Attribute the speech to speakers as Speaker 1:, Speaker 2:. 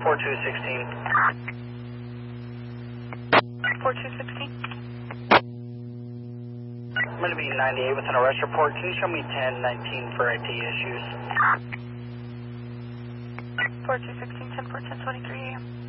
Speaker 1: 4216.
Speaker 2: 4216.
Speaker 1: I'm going to be 98 with an arrest report. Can you show me 1019 for IT issues?
Speaker 2: 4216, 10 for 1023 AM.